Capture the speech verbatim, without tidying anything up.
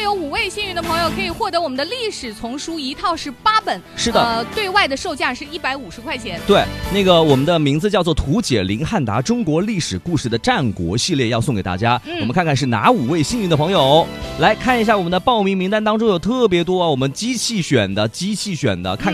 有五位幸运的朋友可以获得我们的历史丛书一套是八本， 是的， 呃，对外的售价是一百五十块钱。 对，那个我们的名字叫做图解林汉达中国历史故事的战国系列要送给大家、嗯、我们看看是哪五位幸运的朋友。来看一下我们的报名名单当中有特别多啊，我们机器选的机器选的看